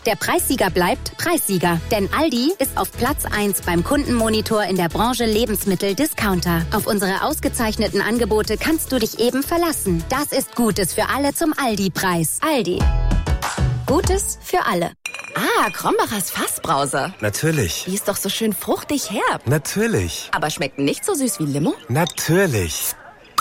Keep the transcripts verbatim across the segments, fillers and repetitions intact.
Der Preissieger bleibt Preissieger. Denn Aldi ist auf Platz eins beim Kundenmonitor in der Branche Lebensmittel-Discounter. Auf unsere ausgezeichneten Angebote kannst du dich eben verlassen. Das ist Gutes für alle zum Aldi-Preis. Aldi. Gutes für alle. Ah, Krombacher's Fassbrause. Natürlich. Die ist doch so schön fruchtig herb. Natürlich. Aber schmeckt nicht so süß wie Limo? Natürlich.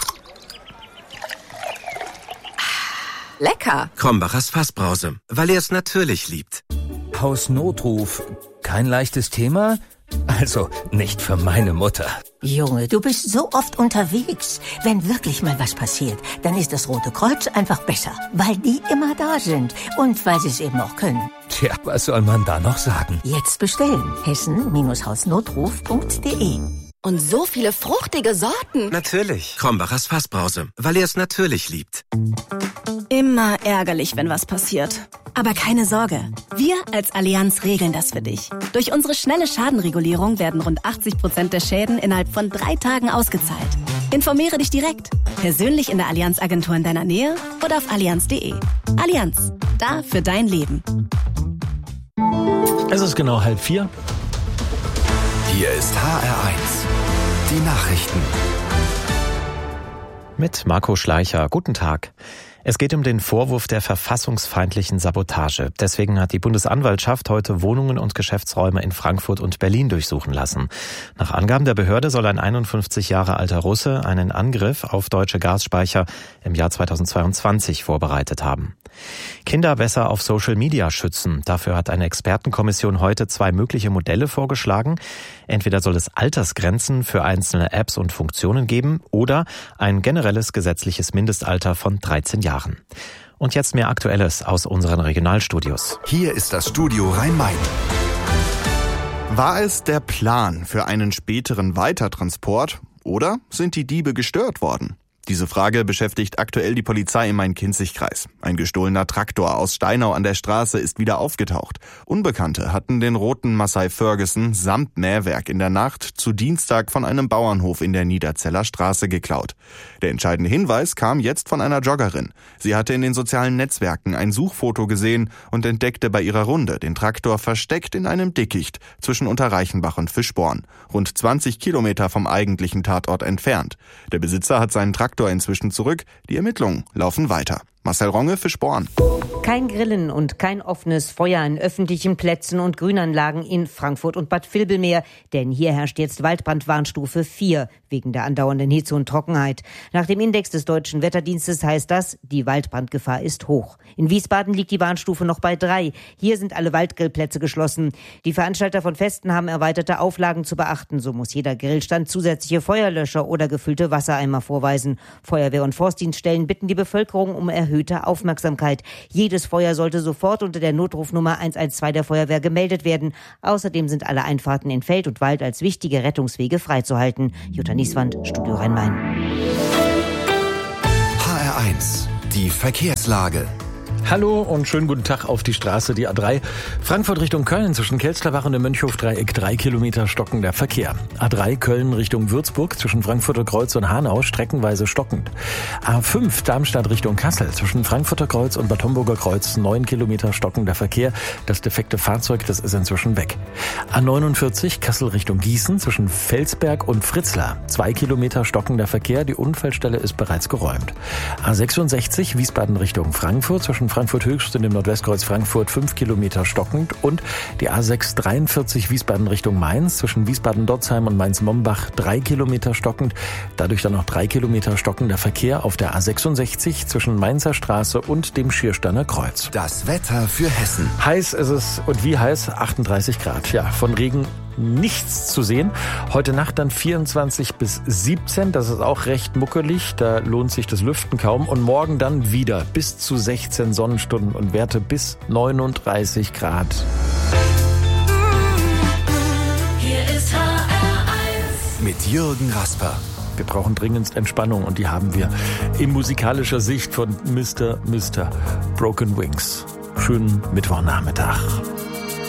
Lecker. Krombacher's Fassbrause, weil er es natürlich liebt. Hausnotruf. Kein leichtes Thema? Also, nicht für meine Mutter. Junge, du bist so oft unterwegs. Wenn wirklich mal was passiert, dann ist das Rote Kreuz einfach besser. Weil die immer da sind. Und weil sie es eben auch können. Tja, was soll man da noch sagen? Jetzt bestellen. hessen Hausnotruf punkt de. Und so viele fruchtige Sorten. Natürlich. Krombacher's Fassbrause, weil er es natürlich liebt. Immer ärgerlich, wenn was passiert. Aber keine Sorge, wir als Allianz regeln das für dich. Durch unsere schnelle Schadenregulierung werden rund achtzig Prozent der Schäden innerhalb von drei Tagen ausgezahlt. Informiere dich direkt, persönlich in der Allianz-Agentur in deiner Nähe oder auf allianz punkt de. Allianz, da für dein Leben. Es ist genau halb vier. Hier ist H R eins, die Nachrichten. Mit Marco Schleicher. Guten Tag. Es geht um den Vorwurf der verfassungsfeindlichen Sabotage. Deswegen hat die Bundesanwaltschaft heute Wohnungen und Geschäftsräume in Frankfurt und Berlin durchsuchen lassen. Nach Angaben der Behörde soll ein einundfünfzig Jahre alter Russe einen Angriff auf deutsche Gasspeicher im Jahr zweitausendzweiundzwanzig vorbereitet haben. Kinder besser auf Social Media schützen. Dafür hat eine Expertenkommission heute zwei mögliche Modelle vorgeschlagen. Entweder soll es Altersgrenzen für einzelne Apps und Funktionen geben oder ein generelles gesetzliches Mindestalter von dreizehn Jahren. Und jetzt mehr Aktuelles aus unseren Regionalstudios. Hier ist das Studio Rhein-Main. War es der Plan für einen späteren Weitertransport oder sind die Diebe gestört worden? Diese Frage beschäftigt aktuell die Polizei im Main-Kinzig-Kreis. Ein gestohlener Traktor aus Steinau an der Straße ist wieder aufgetaucht. Unbekannte hatten den roten Massey Ferguson samt Mähwerk in der Nacht zu Dienstag von einem Bauernhof in der Niederzeller Straße geklaut. Der entscheidende Hinweis kam jetzt von einer Joggerin. Sie hatte in den sozialen Netzwerken ein Suchfoto gesehen und entdeckte bei ihrer Runde den Traktor versteckt in einem Dickicht zwischen Unterreichenbach und Fischborn, rund zwanzig Kilometer vom eigentlichen Tatort entfernt. Der Besitzer hat seinen Traktor inzwischen zurück. Die Ermittlungen laufen weiter. Marcel Ronge, Fischborn. Kein Grillen und kein offenes Feuer an öffentlichen Plätzen und Grünanlagen in Frankfurt und Bad Vilbel mehr, denn hier herrscht jetzt Waldbrandwarnstufe vier wegen der andauernden Hitze und Trockenheit. Nach dem Index des Deutschen Wetterdienstes heißt das, die Waldbrandgefahr ist hoch. In Wiesbaden liegt die Warnstufe noch bei drei. Hier sind alle Waldgrillplätze geschlossen. Die Veranstalter von Festen haben erweiterte Auflagen zu beachten. So muss jeder Grillstand zusätzliche Feuerlöscher oder gefüllte Wassereimer vorweisen. Feuerwehr- und Forstdienststellen bitten die Bevölkerung um erhöhte Aufmerksamkeit. Jedes Feuer sollte sofort unter der Notrufnummer eins eins zwei der Feuerwehr gemeldet werden. Außerdem sind alle Einfahrten in Feld und Wald als wichtige Rettungswege freizuhalten. Jutta Nieswand, Studio Rhein-Main. H R eins, die Verkehrslage. Hallo und schönen guten Tag auf die Straße, die A drei. Frankfurt Richtung Köln zwischen Kelsterbach und dem Mönchhofdreieck drei Kilometer stockender Verkehr. A drei Köln Richtung Würzburg zwischen Frankfurter Kreuz und Hanau streckenweise stockend. A fünf Darmstadt Richtung Kassel zwischen Frankfurter Kreuz und Bad Homburger Kreuz neun Kilometer stockender Verkehr. Das defekte Fahrzeug, das ist inzwischen weg. A neunundvierzig Kassel Richtung Gießen zwischen Felsberg und Fritzlar zwei Kilometer stockender Verkehr. Die Unfallstelle ist bereits geräumt. A sechsundsechzig Wiesbaden Richtung Frankfurt zwischen Frankfurt Höchst und dem Nordwestkreuz Frankfurt fünf Kilometer stockend und die A sechs dreiundvierzig Wiesbaden Richtung Mainz zwischen Wiesbaden-Dotzheim und Mainz-Mombach drei Kilometer stockend. Dadurch dann noch drei Kilometer stockender Verkehr auf der A sechsundsechzig zwischen Mainzer Straße und dem Schiersteiner Kreuz. Das Wetter für Hessen. Heiß ist es und wie heiß? achtunddreißig Grad. Ja, von Regen nichts zu sehen. Heute Nacht dann vierundzwanzig bis siebzehn. Das ist auch recht muckelig. Da lohnt sich das Lüften kaum. Und morgen dann wieder bis zu sechzehn Sonnenstunden und Werte bis neununddreißig Grad. Hier ist H R eins. Mit Jürgen Rasper. Wir brauchen dringendst Entspannung und die haben wir in musikalischer Sicht von Mister Mister Broken Wings. Schönen Mittwochnachmittag.